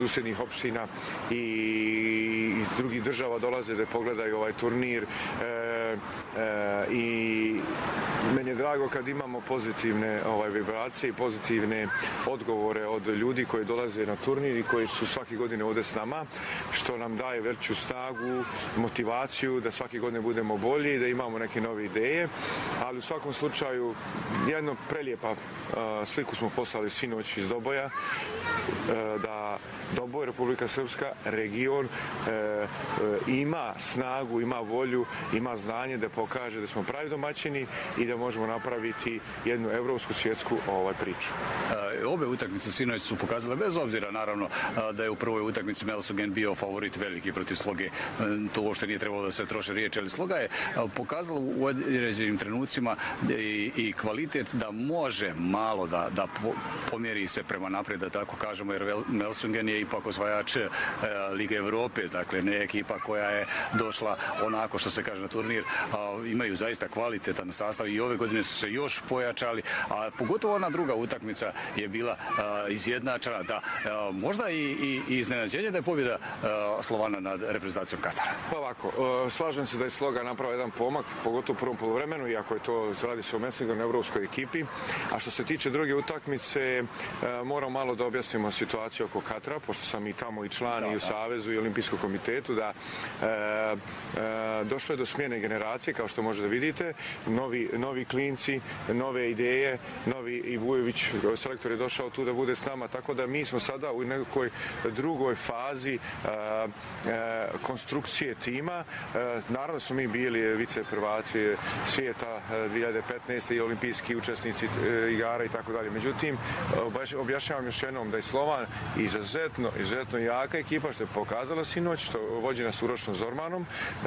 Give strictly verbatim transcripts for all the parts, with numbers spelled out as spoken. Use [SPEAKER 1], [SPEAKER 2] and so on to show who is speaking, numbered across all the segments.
[SPEAKER 1] susjednih opština i iz drugih država dolaze da pogledaju ovaj turnir e, e, i meni je drago kad imamo pozitivne ovaj, vibracije i pozitivne odgovore od ljudi koji dolaze na turnir i koji su svake godine ovdje s nama, što nam daje veću snagu, motivaciju da svake godine budemo bolji, da imamo neke nove ideje, ali u svakom slučaju jedno prelijepa a, sliku smo poslali sinoć iz Doboja, a, da Doboj, Republika Srpska, region e, e, ima snagu, ima volju, ima znanje da pokaže da smo pravi domaćini i da možemo napraviti jednu evropsku svjetsku ovaj, priču.
[SPEAKER 2] E, obe utakmice sinoć su pokazale, bez obzira naravno da je u prvoj utakmici Melsungen bio favorit veliki protiv Sloge. E, to uopšte nije trebalo da se troše riječi, ali Sloga je pokazala u određenim trenucima i, i kvalitet da može malo da, da pomjeri se prema naprijed, da tako kažemo, jer Melsungen je ipak osvajač e, Lige Evrope, dakle ne ekipa koja je došla onako što se kaže na turnir, a, imaju zaista kvalitetan sastav i ove godine su se još pojačali, a pogotovo ona druga utakmica je bila a, izjednačena, da a, možda i, i, i iznenađenje da je pobjeda a, Slovana nad reprezentacijom Katara.
[SPEAKER 1] Pa ovako, a, slažem se da je Sloga napravila jedan pomak, pogotovo u prvom poluvremenu, iako je to radi se o Melsungenu na evropskoj ekipi, a što se tiče druge utakmice, a, moram malo da objasnimo situaciju oko Katara, pošto sam i tamo i član da, i u da. Savezu i Olimpijskom komitetu, da e, e, došlo je do smjene generacije, kao što možete da vidite, novi, novi klinci, nove ideje, novi i Vujović, selektor je došao tu da bude s nama, tako da mi smo sada u nekoj drugoj fazi e, e, konstrukcije tima. E, naravno smo mi bili vice prvaci svijeta dvije hiljade petnaeste i olimpijski učesnici e, igara i tako dalje. Međutim, objašnjavam još jednom da je Slovan izuzetno, izuzetno jaka ekipa, što je pokazala sinoć, što vođena s Urošom Zormanom,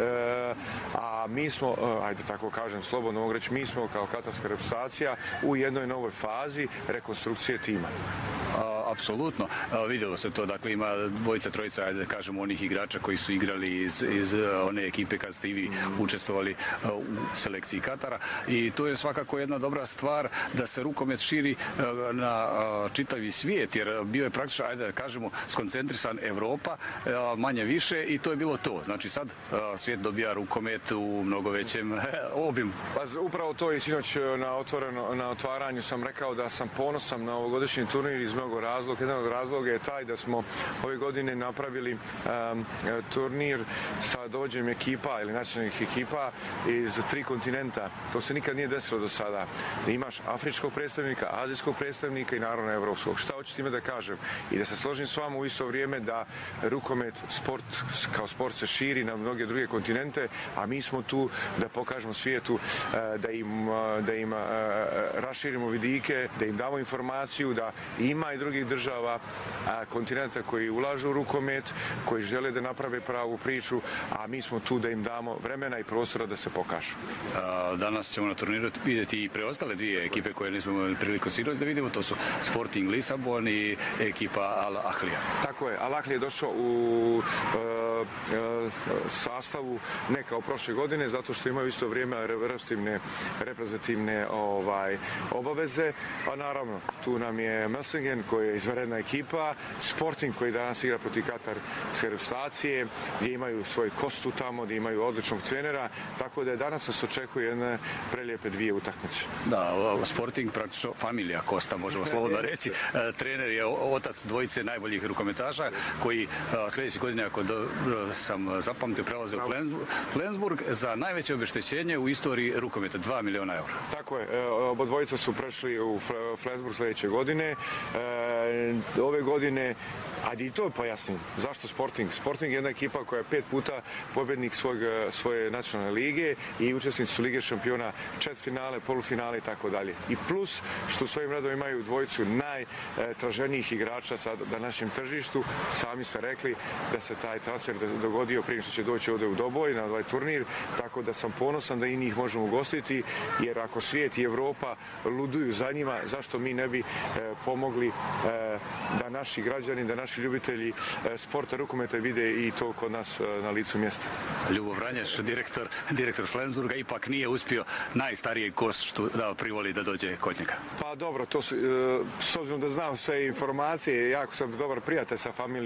[SPEAKER 1] e, a mi smo, ajde tako kažem, slobodno mogu reći, mi smo kao katarska reprezentacija u jednoj novoj fazi rekonstrukcije tima.
[SPEAKER 2] A, apsolutno, a, vidjelo se to, dakle ima dvojica, trojica, ajde da kažemo, onih igrača koji su igrali iz, iz one ekipe kad ste i vi učestvovali a, u selekciji Katara i to je svakako jedna dobra stvar da se rukomet širi a, na a, čitavi svijet, jer bio je praktično, ajde da kažemo, skoncentrisan Evropa, a, manje više i to je bilo to. Znači sad a, svijet dobija rukomet u mnogo većem obimu.
[SPEAKER 1] Pa upravo to i sinoć na, otvoreno, na otvaranju sam rekao da sam ponosan na ovogodišnji turnir iz mnogo razloga. Jedan od razloga je taj da smo ove godine napravili um, turnir sa dovođenjem ekipa ili nacionalnih ekipa iz tri kontinenta. To se nikad nije desilo do sada. Da imaš afričkog predstavnika, azijskog predstavnika i naravno evropskog. Šta hoću time da kažem? I da se složim s vama u isto vrijeme da rukomet, sport kao sport se širi na mnoge druge kontinente, a mi smo tu da pokažemo svijetu da im, da im raširimo vidike, da im damo informaciju da ima i drugih država, kontinenta koji ulažu u rukomet, koji žele da naprave pravu priču, a mi smo tu da im damo vremena i prostora da se pokažu.
[SPEAKER 2] Danas ćemo na turniru vidjeti i preostale dvije ekipe koje nismo imali priliku sinoć da vidimo, to su Sporting Lisabon i ekipa Al Ahlija.
[SPEAKER 1] Tako je, Al Ahlija je došao u e, e, sastavu ne kao prošle godine, zato što imaju isto vrijeme reprezentativne, reprezentativne ovaj, obaveze, a naravno tu nam je Melsungen koji je izvanredna ekipa, Sporting koji danas igra protiv katarske reprezentacije, gdje imaju svoj kostu tamo, gdje imaju odličnog trenera, tako da je danas se očekuje jedne prelijepe dvije utakmice.
[SPEAKER 2] Da, Sporting praktično familija Kosta, možemo slobodno reći. Trener je otac dvojice najboljih rukometaša koji sljedeće godine, ako dobro sam zapamtio, prelaze u Flensburg za najveće obeštećenje u istoriji rukometa, dva miliona eura.
[SPEAKER 1] Tako je, oba dvojica su prešli u Flensburg sljedeće godine. Ove godine, ajde i to pojasnim, zašto Sporting? Sporting je jedna ekipa koja je pet puta pobjednik svog, svoje nacionalne lige i učesnici su Lige šampiona, četvrtfinale, polufinale i tako dalje. I plus što svojim redom imaju dvojicu najtraženijih igrača sad na našem tržištu, sami ste rekli da se taj transfer dogodio prije što će doći ovdje u Doboj na ovaj turnir, tako da sam ponosan da i njih možemo ugostiti, jer ako svijet i Evropa luduju za njima, zašto mi ne bi e, pomogli e, da naši građani, da naši ljubitelji e, sporta, rukometa vide i to kod nas e, na licu mjesta.
[SPEAKER 2] Ljubo Vranješ, direktor, direktor Flensburga, ipak nije uspio najstarijeg Kostu da privoli da dođe kod njega.
[SPEAKER 1] Pa dobro, to su, e, s obzirom da znam sve informacije, jako sam dobar prijatelj sa familijom